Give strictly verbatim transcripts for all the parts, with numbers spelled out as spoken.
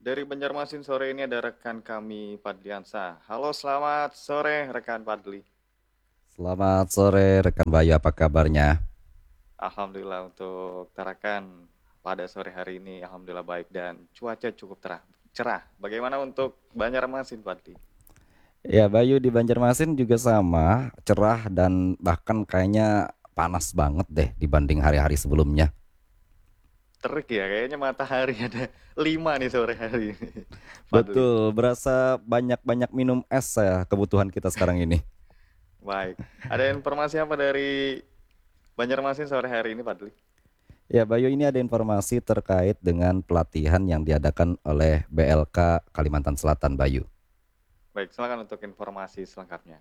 Dari Banjarmasin sore ini ada rekan kami Padliansa. Halo, selamat sore rekan Padli. Selamat sore rekan Bayu, apa kabarnya? Alhamdulillah untuk Tarakan pada sore hari ini alhamdulillah baik dan cuaca cukup terah, cerah. Bagaimana untuk Banjarmasin Padli? Ya Bayu di Banjarmasin juga sama, cerah dan bahkan kayaknya panas banget deh dibanding hari-hari sebelumnya. Terik ya, kayaknya matahari ada lima nih sore hari ini. Padli. Betul, berasa banyak-banyak minum es ya kebutuhan kita sekarang ini. Baik. Ada informasi apa dari Banjarmasin sore hari ini Padli? Ya Bayu, ini ada informasi terkait dengan pelatihan yang diadakan oleh B L K Kalimantan Selatan, Bayu. Baik, silakan untuk informasi selengkapnya.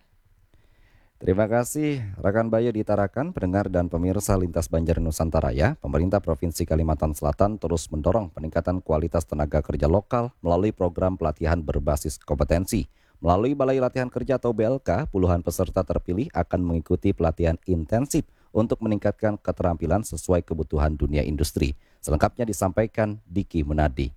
Terima kasih rekan Bayu di Tarakan, pendengar dan pemirsa Lintas Banjar Nusantara ya. Pemerintah Provinsi Kalimantan Selatan terus mendorong peningkatan kualitas tenaga kerja lokal melalui program pelatihan berbasis kompetensi. Melalui Balai Latihan Kerja atau B L K, puluhan peserta terpilih akan mengikuti pelatihan intensif untuk meningkatkan keterampilan sesuai kebutuhan dunia industri. Selengkapnya disampaikan Diki Munadi.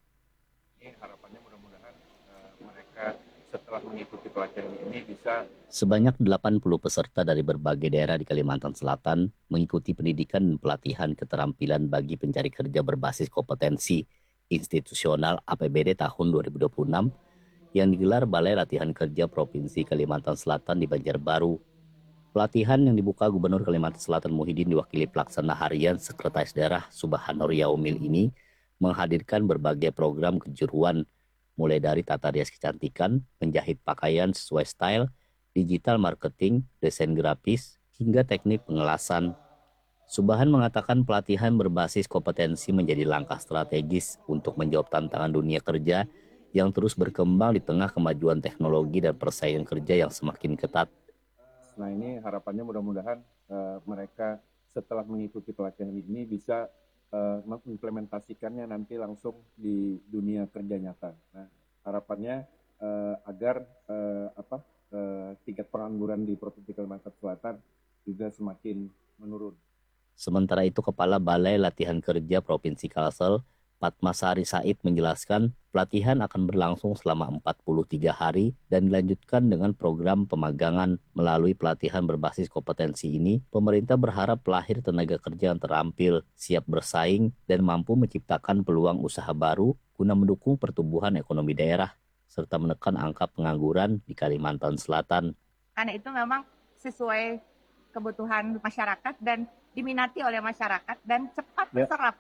Ini harapannya mudah-mudahan uh, mereka setelah mengikuti pelatihan ini bisa. Sebanyak delapan puluh peserta dari berbagai daerah di Kalimantan Selatan mengikuti pendidikan dan pelatihan keterampilan bagi pencari kerja berbasis kompetensi institusional A P B D tahun dua ribu dua puluh enam yang digelar Balai Latihan Kerja Provinsi Kalimantan Selatan di Banjarbaru. Pelatihan yang dibuka Gubernur Kalimantan Selatan Muhyiddin diwakili Pelaksana Harian Sekretaris Daerah Subhanur Yaumil ini menghadirkan berbagai program kejuruan mulai dari tata rias kecantikan, menjahit pakaian sesuai style, digital marketing, desain grafis, hingga teknik pengelasan. Subhan mengatakan pelatihan berbasis kompetensi menjadi langkah strategis untuk menjawab tantangan dunia kerja yang terus berkembang di tengah kemajuan teknologi dan persaingan kerja yang semakin ketat. Nah ini harapannya mudah-mudahan uh, mereka setelah mengikuti pelatihan ini bisa uh, mengimplementasikannya nanti langsung di dunia kerja nyata. Nah harapannya uh, agar uh, apa uh, tingkat pengangguran di Provinsi Kalimantan Selatan juga semakin menurun. Sementara itu, Kepala Balai Latihan Kerja Provinsi Kalsel, Fatmasari Said menjelaskan pelatihan akan berlangsung selama empat puluh tiga hari dan dilanjutkan dengan program pemagangan. Melalui pelatihan berbasis kompetensi ini, pemerintah berharap lahir tenaga kerja yang terampil, siap bersaing, dan mampu menciptakan peluang usaha baru guna mendukung pertumbuhan ekonomi daerah, serta menekan angka pengangguran di Kalimantan Selatan. Karena itu memang sesuai kebutuhan masyarakat dan diminati oleh masyarakat dan cepat Ya, terserap.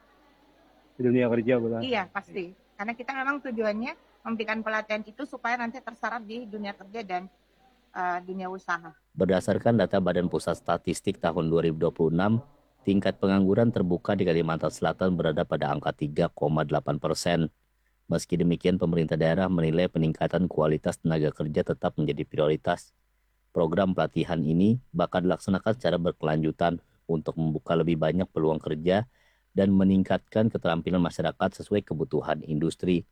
di dunia kerja bukan? Iya, pasti. Karena kita memang tujuannya memberikan pelatihan itu supaya nanti terserap di dunia kerja dan uh, dunia usaha. Berdasarkan data Badan Pusat Statistik tahun dua ribu dua puluh enam, tingkat pengangguran terbuka di Kalimantan Selatan berada pada angka tiga koma delapan persen. Meski demikian, pemerintah daerah menilai peningkatan kualitas tenaga kerja tetap menjadi prioritas. Program pelatihan ini bakal dilaksanakan secara berkelanjutan untuk membuka lebih banyak peluang kerja dan meningkatkan keterampilan masyarakat sesuai kebutuhan industri.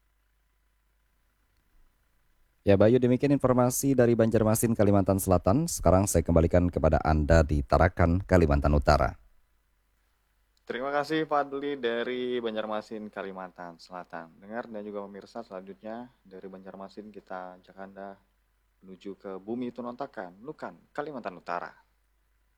Ya Bayu, demikian informasi dari Banjarmasin, Kalimantan Selatan. Sekarang saya kembalikan kepada Anda di Tarakan, Kalimantan Utara. Terima kasih Fadli dari Banjarmasin, Kalimantan Selatan. Dengar dan juga pemirsa, selanjutnya dari Banjarmasin kita ajak Anda menuju ke Bumi Tunontakan, Nukan, Kalimantan Utara.